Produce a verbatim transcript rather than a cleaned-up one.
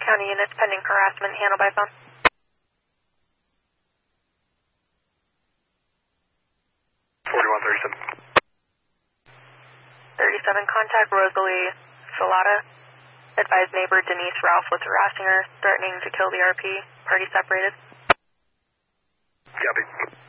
County units pending harassment, handled by phone. forty-one thirty-seven. thirty-seven, contact Rosalie Salata. Advised neighbor Denise Ralph was harassing her, threatening to kill the R P. Party separated. Copy.